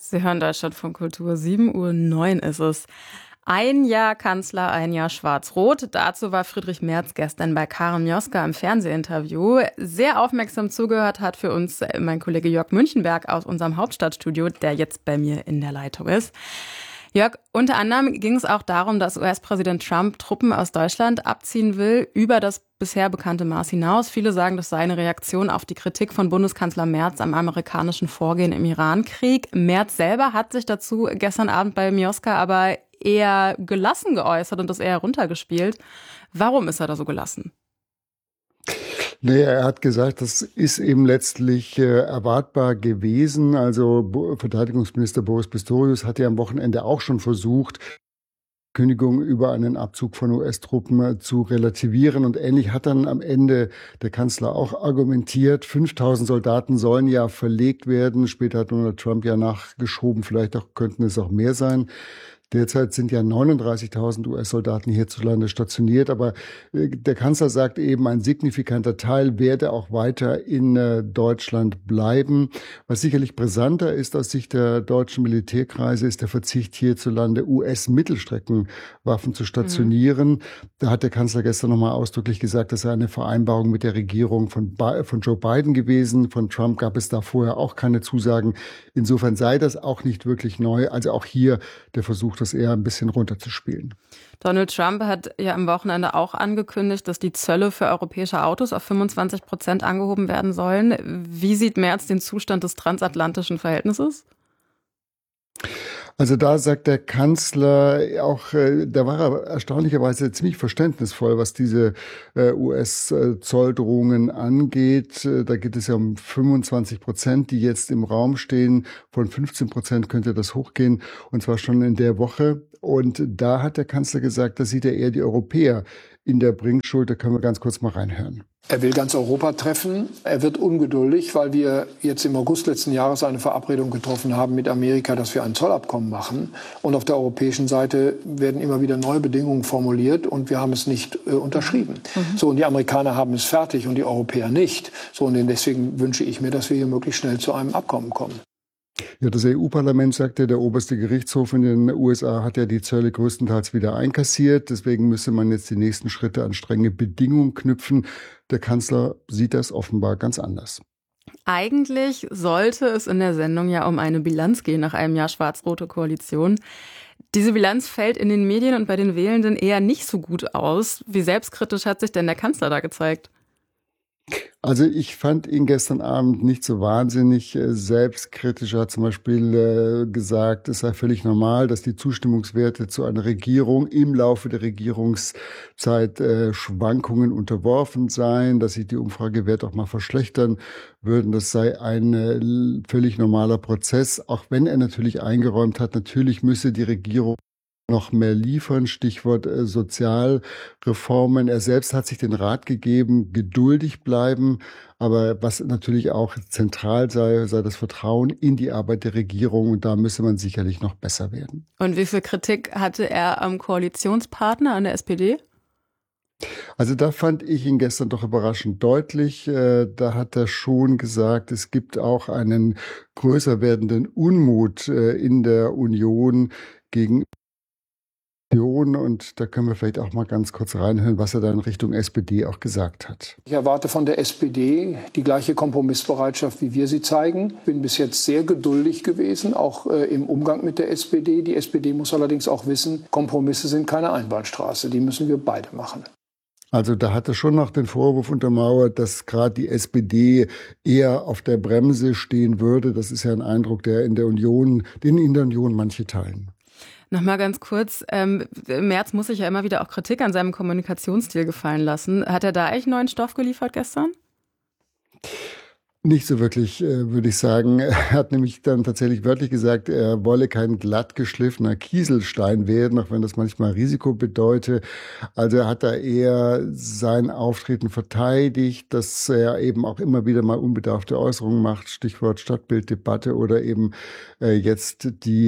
Sie hören Deutschlandfunk Kultur, 7:09 Uhr ist es. Ein Jahr Kanzler, ein Jahr Schwarz-Rot. Dazu war Friedrich Merz gestern bei Karen Mioska im Fernsehinterview. Sehr aufmerksam zugehört hat für uns mein Kollege Jörg Münchenberg aus unserem Hauptstadtstudio, der jetzt bei mir in der Leitung ist. Jörg, unter anderem ging es auch darum, dass US-Präsident Trump Truppen aus Deutschland abziehen will, über das bisher bekannte Maß hinaus. Viele sagen, das sei eine Reaktion auf die Kritik von Bundeskanzler Merz am amerikanischen Vorgehen im Iran-Krieg. Merz selber hat sich dazu gestern Abend bei Mioska aber eher gelassen geäußert und das eher runtergespielt. Warum ist er da so gelassen? Naja, er hat gesagt, das ist eben letztlich erwartbar gewesen. Also Verteidigungsminister Boris Pistorius hat ja am Wochenende auch schon versucht, Kündigung über einen Abzug von US-Truppen zu relativieren. Und ähnlich hat dann am Ende der Kanzler auch argumentiert, 5.000 Soldaten sollen ja verlegt werden. Später hat Donald Trump ja nachgeschoben, vielleicht könnten es auch mehr sein. Derzeit sind ja 39.000 US-Soldaten hierzulande stationiert, aber der Kanzler sagt eben, ein signifikanter Teil werde auch weiter in Deutschland bleiben. Was sicherlich brisanter ist aus Sicht der deutschen Militärkreise, ist der Verzicht hierzulande US-Mittelstreckenwaffen zu stationieren. Da hat der Kanzler gestern nochmal ausdrücklich gesagt, das sei eine Vereinbarung mit der Regierung von Joe Biden gewesen. Von Trump gab es da vorher auch keine Zusagen. Insofern sei das auch nicht wirklich neu. Also auch hier der Versuch, das eher ein bisschen runterzuspielen. Donald Trump hat ja am Wochenende auch angekündigt, dass die Zölle für europäische Autos auf 25% angehoben werden sollen. Wie sieht Merz den Zustand des transatlantischen Verhältnisses? Also da sagt der Kanzler auch, da war er erstaunlicherweise ziemlich verständnisvoll, was diese US-Zolldrohungen angeht. Da geht es ja um 25%, die jetzt im Raum stehen. Von 15% könnte das hochgehen, und zwar schon in der Woche. Und da hat der Kanzler gesagt, da sieht er eher die Europäer in der Bringschuld. Da können wir ganz kurz mal reinhören. Er will ganz Europa treffen. Er wird ungeduldig, weil wir jetzt im August letzten Jahres eine Verabredung getroffen haben mit Amerika, dass wir ein Zollabkommen machen. Und auf der europäischen Seite werden immer wieder neue Bedingungen formuliert und wir haben es nicht unterschrieben. So, und die Amerikaner haben es fertig und die Europäer nicht. So, und deswegen wünsche ich mir, dass wir hier möglichst schnell zu einem Abkommen kommen. Ja, das EU-Parlament sagte, der oberste Gerichtshof in den USA hat ja die Zölle größtenteils wieder einkassiert. Deswegen müsse man jetzt die nächsten Schritte an strenge Bedingungen knüpfen. Der Kanzler sieht das offenbar ganz anders. Eigentlich sollte es in der Sendung ja um eine Bilanz gehen nach einem Jahr schwarz-rote Koalition. Diese Bilanz fällt in den Medien und bei den Wählenden eher nicht so gut aus. Wie selbstkritisch hat sich denn der Kanzler da gezeigt? Also ich fand ihn gestern Abend nicht so wahnsinnig selbstkritisch. Er hat zum Beispiel gesagt, es sei völlig normal, dass die Zustimmungswerte zu einer Regierung im Laufe der Regierungszeit Schwankungen unterworfen seien, dass sich die Umfragewerte auch mal verschlechtern würden. Das sei ein völlig normaler Prozess, auch wenn er natürlich eingeräumt hat, natürlich müsse die Regierung noch mehr liefern, Stichwort Sozialreformen. Er selbst hat sich den Rat gegeben, geduldig bleiben, aber was natürlich auch zentral sei das Vertrauen in die Arbeit der Regierung, und da müsse man sicherlich noch besser werden. Und wie viel Kritik hatte er am Koalitionspartner, an der SPD? Also da fand ich ihn gestern doch überraschend deutlich. Da hat er schon gesagt, es gibt auch einen größer werdenden Unmut in der Union gegen. Und da können wir vielleicht auch mal ganz kurz reinhören, was er dann Richtung SPD auch gesagt hat. Ich erwarte von der SPD die gleiche Kompromissbereitschaft, wie wir sie zeigen. Ich bin bis jetzt sehr geduldig gewesen, auch im Umgang mit der SPD. Die SPD muss allerdings auch wissen, Kompromisse sind keine Einbahnstraße. Die müssen wir beide machen. Also da hat er schon noch den Vorwurf untermauert, dass gerade die SPD eher auf der Bremse stehen würde. Das ist ja ein Eindruck, den in der Union manche teilen. Nochmal ganz kurz, Merz muss sich ja immer wieder auch Kritik an seinem Kommunikationsstil gefallen lassen. Hat er da eigentlich neuen Stoff geliefert gestern? Nicht so wirklich, würde ich sagen. Er hat nämlich dann tatsächlich wörtlich gesagt, er wolle kein glatt geschliffener Kieselstein werden, auch wenn das manchmal Risiko bedeute. Also er hat da eher sein Auftreten verteidigt, dass er eben auch immer wieder mal unbedarfte Äußerungen macht, Stichwort Stadtbilddebatte, oder eben jetzt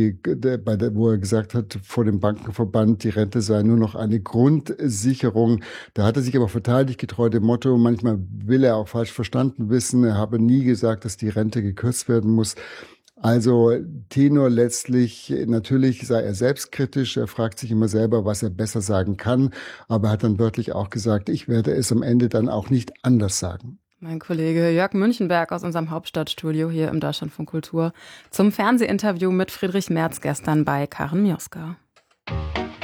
wo er gesagt hat, vor dem Bankenverband, die Rente sei nur noch eine Grundsicherung. Da hat er sich aber verteidigt, getreu dem Motto, manchmal will er auch falsch verstanden wissen, er habe nie gesagt, dass die Rente gekürzt werden muss. Also Tenor letztlich, natürlich sei er selbstkritisch, er fragt sich immer selber, was er besser sagen kann, aber er hat dann wörtlich auch gesagt, ich werde es am Ende dann auch nicht anders sagen. Mein Kollege Jörg Münchenberg aus unserem Hauptstadtstudio hier im Deutschlandfunk Kultur zum Fernsehinterview mit Friedrich Merz gestern bei Karen Mioska.